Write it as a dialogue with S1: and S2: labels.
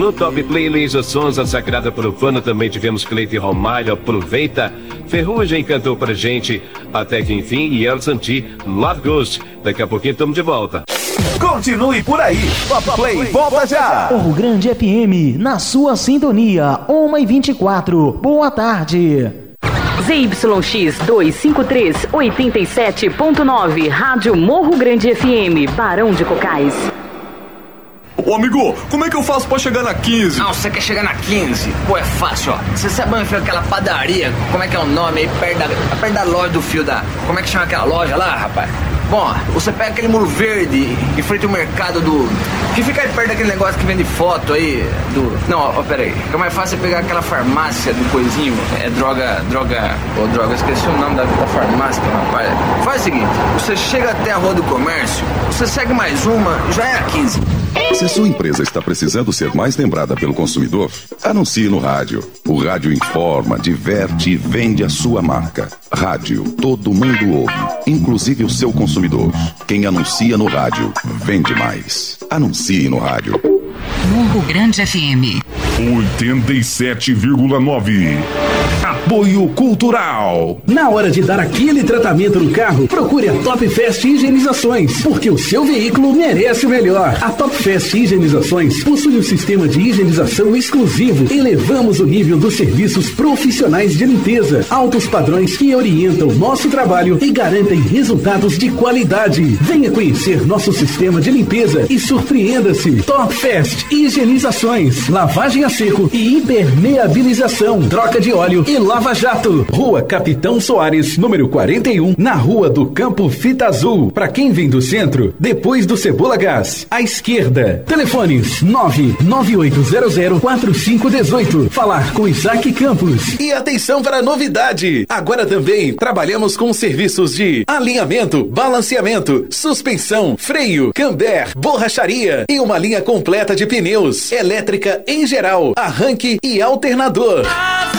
S1: No Top Playlist Sonza Sagrada Profana também tivemos Cleide Romário, Aproveita. Ferrugem cantou pra gente Até Que Enfim e El Santi, Love Ghost. Daqui a pouquinho estamos de volta.
S2: Continue por aí. Top Play volta já.
S3: Morro Grande FM, na sua sintonia, 1h24. Boa tarde.
S4: ZYX 253 87.9, Rádio Morro Grande FM, Barão de Cocais.
S5: Ô amigo, como é que eu faço pra chegar na 15?
S6: Não, você quer chegar na 15? Pô, é fácil, ó. Você sabe onde fica aquela padaria? Como é que é o nome aí? Perto da loja do fio da... Como é que chama aquela loja lá, rapaz? Bom, você pega aquele muro verde em frente ao mercado do... Que fica aí perto daquele negócio que vende foto aí do... Não, ó, pera aí. Fica mais fácil pegar aquela farmácia do coisinho. É droga... Esqueci o nome da farmácia, rapaz. Faz o seguinte, você chega até a Rua do Comércio, você segue mais uma, já é a 15.
S7: Se a sua empresa está precisando ser mais lembrada pelo consumidor, anuncie no rádio. O rádio informa, diverte e vende a sua marca. Rádio, todo mundo ouve, inclusive o seu consumidor. Quem anuncia no rádio, vende mais. Anuncie no rádio.
S8: Morro Grande FM
S9: 87,9. Apoio Cultural.
S10: Na hora de dar aquele tratamento no carro, procure a Top Fest Higienizações, porque o seu veículo merece o melhor. A Top Fest Higienizações possui um sistema de higienização exclusivo. Elevamos o nível dos serviços profissionais de limpeza, altos padrões que orientam nosso trabalho e garantem resultados de qualidade. Venha conhecer nosso sistema de limpeza e surpreenda-se. Top Fest Higienizações, lavagem a seco e impermeabilização, troca de óleo e lava-jato. Rua Capitão Soares, número 41, na Rua do Campo Fita Azul. Para quem vem do centro, depois do Cebola Gás, à esquerda. Telefones 998004518. Falar com Isaac Campos. E atenção para a novidade! Agora também trabalhamos com serviços de alinhamento, balanceamento, suspensão, freio, camber, borracharia e uma linha completa de pneus, elétrica em geral, arranque e alternador.